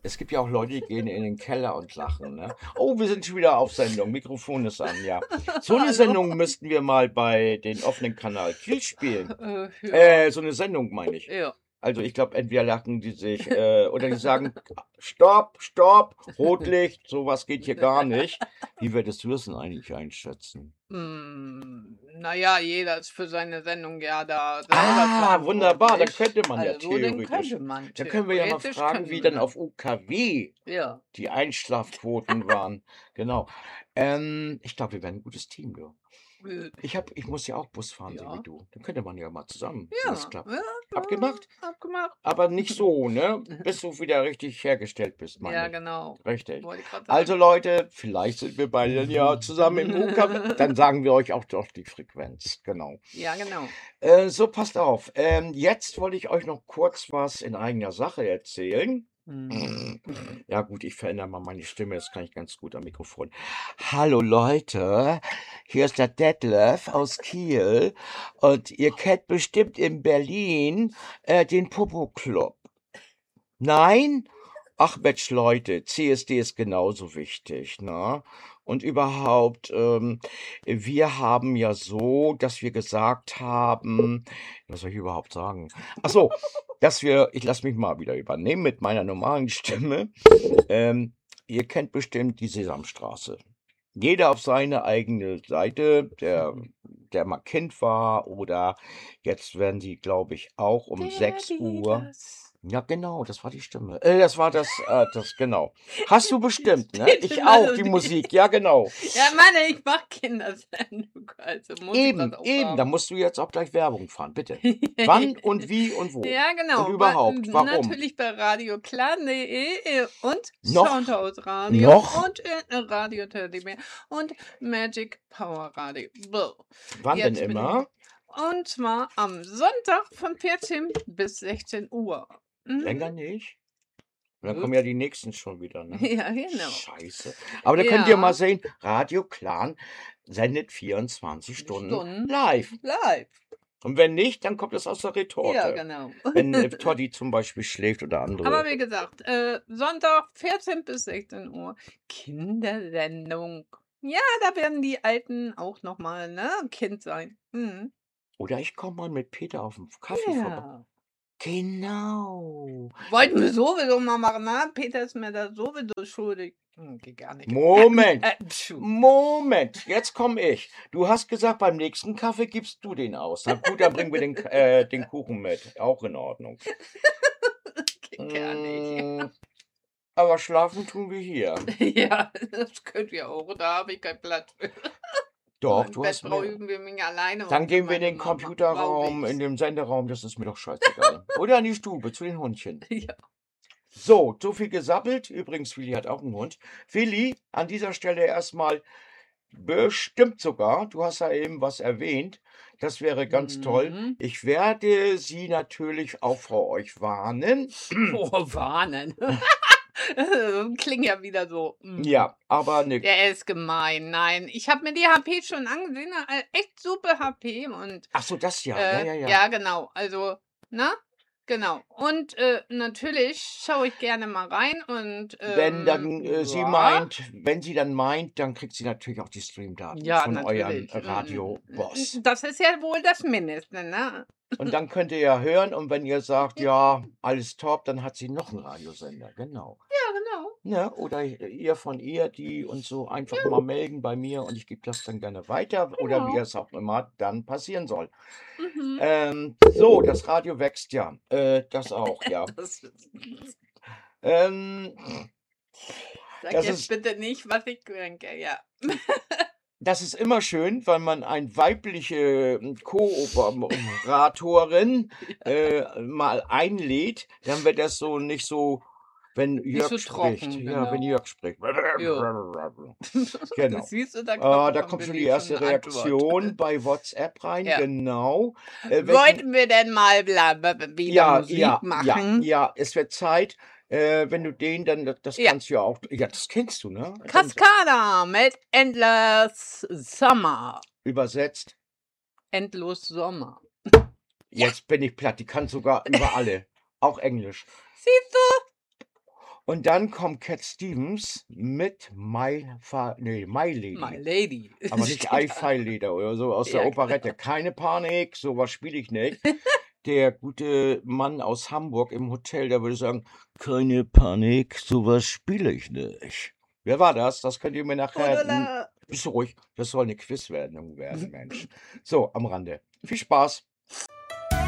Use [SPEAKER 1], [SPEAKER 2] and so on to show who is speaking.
[SPEAKER 1] Es gibt ja auch Leute, die gehen in den Keller und lachen, ne? Oh, wir sind schon wieder auf Sendung. Mikrofon ist an, ja. So eine
[SPEAKER 2] Hallo.
[SPEAKER 1] Sendung müssten wir mal bei den offenen Kanal Kiel spielen.
[SPEAKER 2] Ja.
[SPEAKER 1] So eine Sendung meine ich.
[SPEAKER 2] Ja.
[SPEAKER 1] Also ich glaube, entweder lachen die sich oder die sagen, stopp, stopp, Rotlicht, sowas geht hier gar nicht. Wie würdest du das denn eigentlich einschätzen?
[SPEAKER 2] Naja, jeder ist für seine Sendung ja da selber
[SPEAKER 1] Ah, wunderbar, dann
[SPEAKER 2] verantwortlich.
[SPEAKER 1] könnte man ja
[SPEAKER 2] Also, den
[SPEAKER 1] theoretisch.
[SPEAKER 2] könnte man.
[SPEAKER 1] Da können wir ja mal
[SPEAKER 2] Theoretisch
[SPEAKER 1] fragen, wie
[SPEAKER 2] könnte
[SPEAKER 1] dann
[SPEAKER 2] man.
[SPEAKER 1] auf UKW
[SPEAKER 2] Ja.
[SPEAKER 1] die Einschlafquoten waren. Genau. Ich glaube, wir wären ein gutes Team, du.
[SPEAKER 2] Äh,
[SPEAKER 1] Ich muss ja auch Bus fahren, so wie
[SPEAKER 2] Ja.
[SPEAKER 1] du. Dann könnte man ja mal zusammen, wenn das
[SPEAKER 2] Ja.
[SPEAKER 1] klappt.
[SPEAKER 2] Ja,
[SPEAKER 1] Abgemacht?
[SPEAKER 2] abgemacht.
[SPEAKER 1] Aber nicht so, ne? Bis du wieder richtig hergestellt bist,
[SPEAKER 2] Ja,
[SPEAKER 1] meine ich.
[SPEAKER 2] genau.
[SPEAKER 1] Richtig.
[SPEAKER 2] Wollte ich grad
[SPEAKER 1] Also
[SPEAKER 2] sagen.
[SPEAKER 1] Leute, vielleicht sind wir beide ja zusammen im UKW. Dann sagen wir euch auch doch die Frequenz. Genau.
[SPEAKER 2] Ja, genau.
[SPEAKER 1] So, passt auf. Jetzt wollte ich euch noch kurz was in eigener Sache erzählen. Ja gut, ich verändere mal meine Stimme, das kann ich ganz gut am Mikrofon. Hallo Leute, hier ist der Detlef aus Kiel und ihr kennt bestimmt in Berlin den Popo Club. Nein? Ach Mensch, Leute, CSD ist genauso wichtig, ne? Und überhaupt, wir haben ja so, dass wir gesagt haben, was soll ich überhaupt sagen? Ach so, ich lasse mich mal wieder übernehmen mit meiner normalen Stimme. Ihr kennt bestimmt die Sesamstraße. Jeder auf seine eigene Seite, der mal Kind war oder jetzt werden sie, glaube ich, auch um 6 Uhr. Ja, genau, das war die Stimme. Das war das, genau. Hast du bestimmt, ne? Ich auch, die Musik, ja, genau.
[SPEAKER 2] Ja, Mann, ich mach Kindersendung, also muss ich das auch
[SPEAKER 1] Eben, da
[SPEAKER 2] haben.
[SPEAKER 1] musst du jetzt auch gleich Werbung fahren, bitte. Wann und wie und wo?
[SPEAKER 2] Ja, genau.
[SPEAKER 1] Und überhaupt, warum?
[SPEAKER 2] Natürlich bei radioklan.de und
[SPEAKER 1] Noch?
[SPEAKER 2] Soundhouse Radio
[SPEAKER 1] Noch?
[SPEAKER 2] und Radio Teddybear und Magic Power Radio. So,
[SPEAKER 1] Wann denn
[SPEAKER 2] jetzt bin
[SPEAKER 1] immer?
[SPEAKER 2] und zwar am Sonntag von 14 bis 16 Uhr.
[SPEAKER 1] Länger nicht? Und dann kommen ja die nächsten schon wieder, ne?
[SPEAKER 2] Ja, genau.
[SPEAKER 1] Scheiße. Aber da könnt ihr mal
[SPEAKER 2] Ja,
[SPEAKER 1] sehen, Radio Clan sendet 24 Stunden live.
[SPEAKER 2] live.
[SPEAKER 1] Und wenn nicht, dann kommt es aus der
[SPEAKER 2] Ja,
[SPEAKER 1] Retorte.
[SPEAKER 2] genau.
[SPEAKER 1] Wenn Toddy zum Beispiel schläft oder
[SPEAKER 2] Aber
[SPEAKER 1] andere.
[SPEAKER 2] wie gesagt, Sonntag 14 bis 16 Uhr Kindersendung. Ja, da werden die Alten auch noch mal, ne, Kind sein. Mhm.
[SPEAKER 1] Oder ich komme mal mit Peter auf den Kaffee vorbei.
[SPEAKER 2] Ja.
[SPEAKER 1] Genau.
[SPEAKER 2] Wollten wir sowieso mal machen, ne? Peter ist mir da sowieso schuldig. Geht gar nicht.
[SPEAKER 1] Moment.
[SPEAKER 2] Pschuh.
[SPEAKER 1] Moment, jetzt komme ich. Du hast gesagt, beim nächsten Kaffee gibst du den aus. Na gut, dann bringen wir den Kuchen mit. Auch in Ordnung.
[SPEAKER 2] Geht gar nicht.
[SPEAKER 1] Aber schlafen tun wir hier.
[SPEAKER 2] Ja, das könnt ihr auch. Da habe ich keinen Platz für.
[SPEAKER 1] Doch,
[SPEAKER 2] Im
[SPEAKER 1] du
[SPEAKER 2] Bett
[SPEAKER 1] hast
[SPEAKER 2] brauche
[SPEAKER 1] mehr.
[SPEAKER 2] ich mich alleine
[SPEAKER 1] Dann
[SPEAKER 2] und
[SPEAKER 1] gehen wir in
[SPEAKER 2] meine
[SPEAKER 1] den
[SPEAKER 2] Mama.
[SPEAKER 1] Computerraum,
[SPEAKER 2] Wow,
[SPEAKER 1] in den Senderaum, das ist mir doch scheißegal. Oder in die Stube, zu den Hundchen.
[SPEAKER 2] Ja.
[SPEAKER 1] So, so viel gesappelt. Übrigens, Willi hat auch einen Hund. Willi, an dieser Stelle erstmal bestimmt sogar, du hast ja eben was erwähnt, das wäre ganz toll.
[SPEAKER 2] Mhm.
[SPEAKER 1] Ich werde Sie natürlich auch vor euch warnen.
[SPEAKER 2] Oh, warnen. Klingt ja wieder so.
[SPEAKER 1] Ja, aber ne.
[SPEAKER 2] Der ist gemein. Nein, ich habe mir die HP schon angesehen. Echt super HP und
[SPEAKER 1] Ach so, das ja. Ja.
[SPEAKER 2] ja, genau. Also, ne? Genau. Und natürlich schaue ich gerne mal rein und
[SPEAKER 1] Wenn dann sie
[SPEAKER 2] ja.
[SPEAKER 1] meint, wenn sie dann meint, dann kriegt sie natürlich auch die Streamdaten
[SPEAKER 2] Ja,
[SPEAKER 1] von eurem
[SPEAKER 2] natürlich.
[SPEAKER 1] Radio-Boss.
[SPEAKER 2] Das ist ja wohl das Mindeste, ne?
[SPEAKER 1] Und dann könnt ihr ja hören und wenn ihr sagt, ja, alles top, dann hat sie noch einen Radiosender, genau.
[SPEAKER 2] Ja, genau.
[SPEAKER 1] Ne? Oder ihr von ihr, die uns so einfach mal melden bei mir und ich gebe das dann gerne weiter oder wie
[SPEAKER 2] Genau.
[SPEAKER 1] es auch immer dann passieren soll.
[SPEAKER 2] Mhm.
[SPEAKER 1] So, das Radio wächst ja. Das auch, ja.
[SPEAKER 2] Sag
[SPEAKER 1] Das
[SPEAKER 2] jetzt
[SPEAKER 1] ist,
[SPEAKER 2] bitte nicht, was ich denke, ja.
[SPEAKER 1] das ist immer schön, wenn man eine weibliche Kooperatorin mal einlädt, dann wird das so nicht so, wenn Jörg
[SPEAKER 2] so
[SPEAKER 1] spricht.
[SPEAKER 2] trocken,
[SPEAKER 1] Ja, wenn
[SPEAKER 2] genau.
[SPEAKER 1] Jörg spricht. Genau.
[SPEAKER 2] Siehst du, da
[SPEAKER 1] Da kommt schon die erste
[SPEAKER 2] eine Antwort.
[SPEAKER 1] Reaktion bei WhatsApp rein,
[SPEAKER 2] Ja.
[SPEAKER 1] genau.
[SPEAKER 2] Wollten wir denn mal wieder Musik machen?
[SPEAKER 1] Ja, es wird Zeit. Wenn du den dann, das
[SPEAKER 2] Ja.
[SPEAKER 1] kannst du ja auch, ja, das kennst du, ne?
[SPEAKER 2] Cascada mit Endless Summer.
[SPEAKER 1] Übersetzt.
[SPEAKER 2] Endlos Sommer.
[SPEAKER 1] Jetzt bin ich platt, die kann sogar über alle. Auch Englisch.
[SPEAKER 2] Siehst du?
[SPEAKER 1] Und dann kommt Cat Stevens mit My Lady.
[SPEAKER 2] My Lady
[SPEAKER 1] Aber nicht
[SPEAKER 2] steht
[SPEAKER 1] I
[SPEAKER 2] da.
[SPEAKER 1] File Leder oder so aus der
[SPEAKER 2] Ja,
[SPEAKER 1] Operette.
[SPEAKER 2] genau.
[SPEAKER 1] Keine Panik, so was spiele ich nicht. Der gute Mann aus Hamburg im Hotel, der würde sagen: „Keine Panik, so was spiele ich nicht." Wer war das? Das könnt ihr mir nachher
[SPEAKER 2] Gundula.
[SPEAKER 1] bist du ruhig, das soll 'ne Quizsendung werden, Mensch. So, am Rande. Viel Spaß.